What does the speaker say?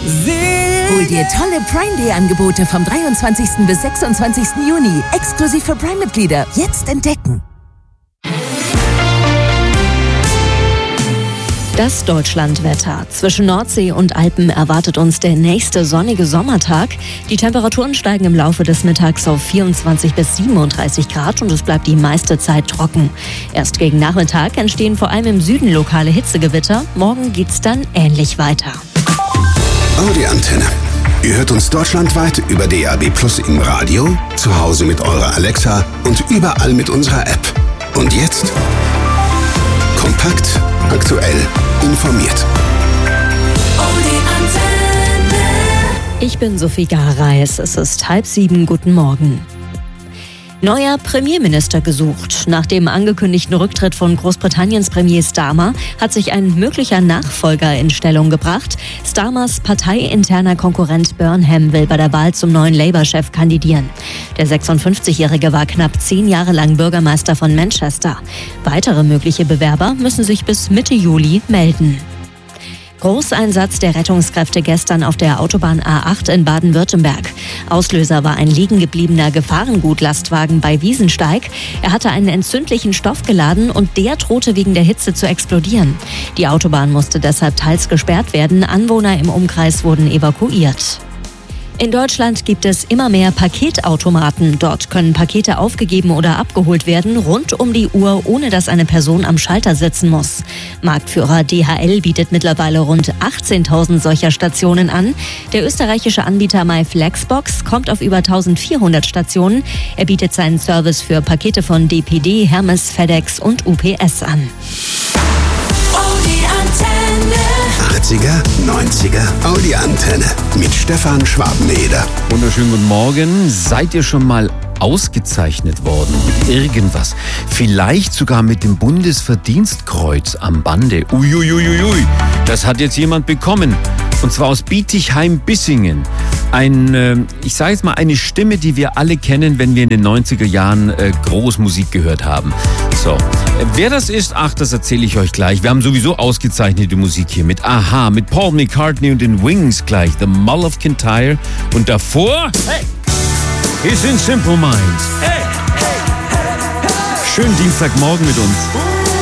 Hol dir tolle Prime Day Angebote vom 23. bis 26. Juni. Exklusiv für Prime-Mitglieder. Jetzt entdecken. Das Deutschlandwetter. Zwischen Nordsee und Alpen erwartet uns der nächste sonnige Sommertag. Die Temperaturen steigen im Laufe des Mittags auf 24 bis 37 Grad und es bleibt die meiste Zeit trocken. Erst gegen Nachmittag entstehen vor allem im Süden lokale Hitzegewitter. Morgen geht's dann ähnlich weiter. Audi Antenne. Ihr hört uns deutschlandweit über DAB+ im Radio, zu Hause mit eurer Alexa und überall mit unserer App. Und jetzt kompakt, aktuell, informiert. Ich bin Sophie Gareis. Es ist 6:30. Guten Morgen. Neuer Premierminister gesucht. Nach dem angekündigten Rücktritt von Großbritanniens Premier Starmer hat sich ein möglicher Nachfolger in Stellung gebracht. Starmers parteiinterner Konkurrent Burnham will bei der Wahl zum neuen Labour-Chef kandidieren. Der 56-Jährige war knapp 10 Jahre lang Bürgermeister von Manchester. Weitere mögliche Bewerber müssen sich bis Mitte Juli melden. Großeinsatz der Rettungskräfte gestern auf der Autobahn A8 in Baden-Württemberg. Auslöser war ein liegen gebliebener Gefahrengutlastwagen bei Wiesensteig. Er hatte einen entzündlichen Stoff geladen und der drohte wegen der Hitze zu explodieren. Die Autobahn musste deshalb teils gesperrt werden. Anwohner im Umkreis wurden evakuiert. In Deutschland gibt es immer mehr Paketautomaten. Dort können Pakete aufgegeben oder abgeholt werden, rund um die Uhr, ohne dass eine Person am Schalter sitzen muss. Marktführer DHL bietet mittlerweile rund 18.000 solcher Stationen an. Der österreichische Anbieter MyFlexbox kommt auf über 1.400 Stationen. Er bietet seinen Service für Pakete von DPD, Hermes, FedEx und UPS an. 80er, 90er, Audi Antenne mit Stefan Schwabeneder. Wunderschönen guten Morgen. Seid ihr schon mal ausgezeichnet worden mit irgendwas? Vielleicht sogar mit dem Bundesverdienstkreuz am Bande. Uiuiuiui, das hat jetzt jemand bekommen. Und zwar aus Bietigheim-Bissingen. Ich sage jetzt mal, eine Stimme, die wir alle kennen, wenn wir in den 90er Jahren Großmusik gehört haben. So, wer das ist, das erzähle ich euch gleich. Wir haben sowieso ausgezeichnete Musik hier mit Aha, mit Paul McCartney und den Wings gleich, The Mull of Kintyre. Und davor, hier sind Simple Minds. Schönen Dienstagmorgen mit uns.